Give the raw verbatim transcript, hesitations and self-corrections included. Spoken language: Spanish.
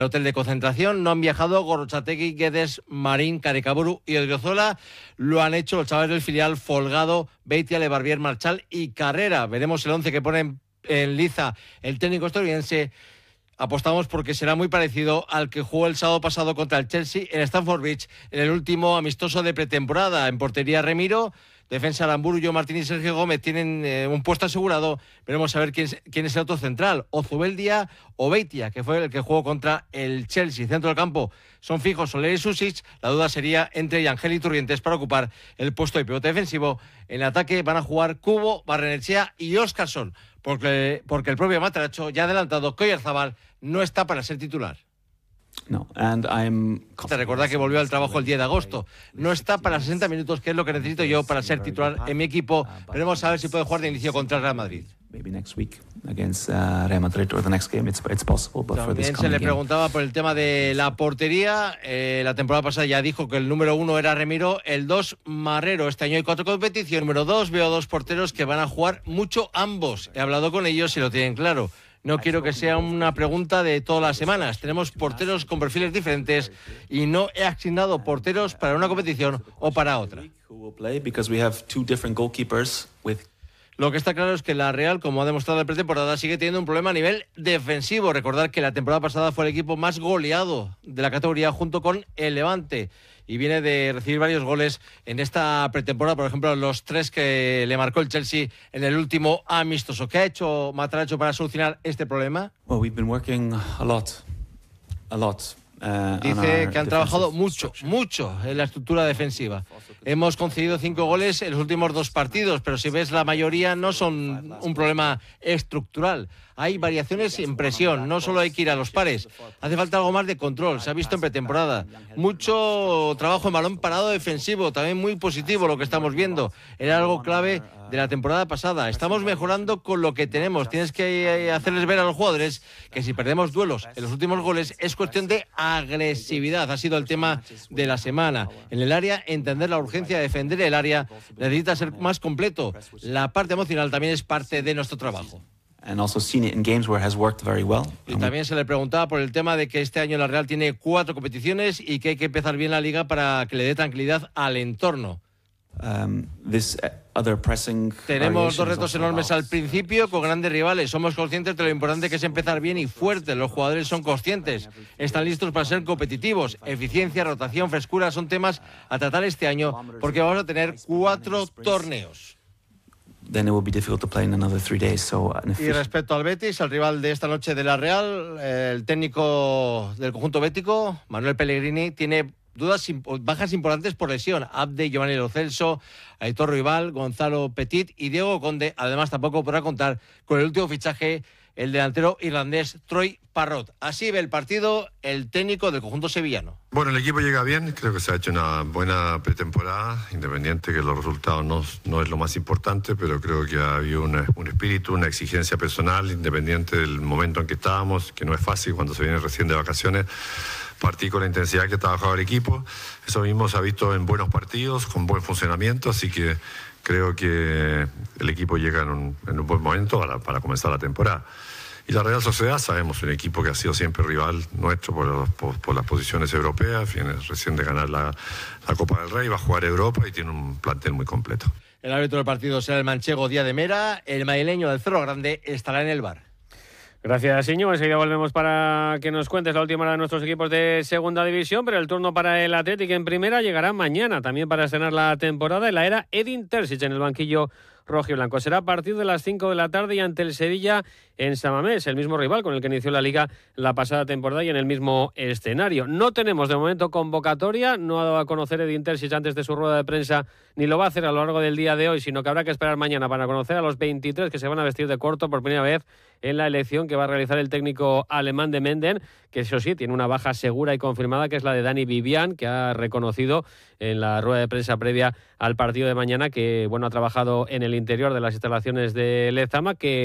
El hotel de concentración no han viajado Gorrotxategi, Guedes, Marín, Carecaburu y Odriozola. Lo han hecho los chavales del filial Folgado, Beitia, Lebarbier, Marchal y Carrera. Veremos el once que pone en, en liza el técnico estadounidense. Apostamos porque será muy parecido al que jugó el sábado pasado contra el Chelsea en Stamford Bridge, en el último amistoso de pretemporada. En portería Remiro, defensa Aramburu, Joe Martín y Sergio Gómez tienen eh, un puesto asegurado. Veremos a ver quién es, quién es el otro central, o Zubeldia o Beitia, que fue el que jugó contra el Chelsea. Centro del campo son fijos Soler y Susic. La duda sería entre Yangel y Turrientes para ocupar el puesto de pivote defensivo. En el ataque van a jugar Cubo, Barrenechea y Óscarson, porque, porque el propio Mataracho ya ha adelantado que Oyarzabal no está para ser titular. No, and I'm... Te recordad que volvió al trabajo el diez de agosto. No está para sesenta minutos, que es lo que necesito yo para ser titular en mi equipo. Veremos a ver si puede jugar de inicio contra el Real Madrid. También se le preguntaba por el tema de la portería. Eh, la temporada pasada ya dijo que el número uno era Remiro, el dos Marrero. Este año hay cuatro competiciones. Número dos, veo dos porteros que van a jugar mucho ambos. He hablado con ellos y lo tienen claro. No quiero que sea una pregunta de todas las semanas. Tenemos porteros con perfiles diferentes y no he asignado porteros para una competición o para otra. Lo que está claro es que la Real, como ha demostrado en pretemporada, sigue teniendo un problema a nivel defensivo. Recordar que la temporada pasada fue el equipo más goleado de la categoría junto con el Levante y viene de recibir varios goles en esta pretemporada. Por ejemplo, los tres que le marcó el Chelsea en el último amistoso. ¿Qué ha hecho Mataracho para solucionar este problema? Well, we've been working a lot, a lot. Uh, Dice que han trabajado mucho, mucho en la estructura defensiva. Hemos concedido cinco goles en los últimos dos partidos, pero si ves la mayoría no son un problema estructural. Hay variaciones en presión, no solo hay que ir a los pares. Hace falta algo más de control, se ha visto en pretemporada. Mucho trabajo en balón parado defensivo, también muy positivo lo que estamos viendo. Era algo clave de la temporada pasada. Estamos mejorando con lo que tenemos. Tienes que hacerles ver a los jugadores que si perdemos duelos en los últimos goles es cuestión de agresividad. Ha sido el tema de la semana. En el área, entender la urgencia de defender el área necesita ser más completo. La parte emocional también es parte de nuestro trabajo. And also seen it in games where it has worked very well. Y también se le preguntaba por el tema de que este año la Real tiene cuatro competiciones y que hay que empezar bien la liga para que le dé tranquilidad al entorno. Um, this other pressing Tenemos dos retos enormes al principio con grandes rivales. Somos conscientes de lo importante que es empezar bien y fuerte. Los jugadores son conscientes. Están listos para ser competitivos. Eficiencia, rotación, frescura son temas a tratar este año porque vamos a tener cuatro torneos. Then it will be difficult to play in another three days. So, y respecto al Betis, el rival de esta noche de la Real, el técnico del conjunto bético, Manuel Pellegrini, tiene dudas, bajas importantes por lesión. Abde, Giovanni Lo Celso, Aitor Ruibal, Gonzalo Petit y Diego Conde. Además, tampoco podrá contar con el último fichaje, el delantero irlandés Troy Parrott. Así ve el partido el técnico del conjunto sevillano. Bueno, el equipo llega bien, creo que se ha hecho una buena pretemporada, independiente que los resultados no, no es lo más importante, pero creo que ha habido una, un espíritu, una exigencia personal, independiente del momento en que estábamos, que no es fácil cuando se viene recién de vacaciones, partir con la intensidad que ha trabajado el equipo. Eso mismo se ha visto en buenos partidos, con buen funcionamiento, así que creo que el equipo llega en un, en un buen momento para, para comenzar la temporada. Y la Real Sociedad, sabemos, un equipo que ha sido siempre rival nuestro por, los, por, por las posiciones europeas, viene recién de ganar la, la Copa del Rey, va a jugar Europa y tiene un plantel muy completo. El árbitro del partido será el manchego Díaz de Mera, el madrileño del Cerro Grande estará en el bar. Gracias, Iñigo. Enseguida volvemos para que nos cuentes la última hora de nuestros equipos de segunda división, pero el turno para el Athletic en primera llegará mañana, también para estrenar la temporada en la era Edin Terzic en el banquillo rojo y blanco. Será a partir de las cinco de la tarde y ante el Sevilla en San Mamés, el mismo rival con el que inició la Liga la pasada temporada y en el mismo escenario. No tenemos de momento convocatoria, no ha dado a conocer Edin Terzic antes de su rueda de prensa, ni lo va a hacer a lo largo del día de hoy, sino que habrá que esperar mañana para conocer a los veintitrés que se van a vestir de corto por primera vez en la elección que va a realizar el técnico alemán de Menden, que eso sí, tiene una baja segura y confirmada, que es la de Dani Vivian, que ha reconocido en la rueda de prensa previa al partido de mañana que bueno ha trabajado en el interior de las instalaciones de Lezama, que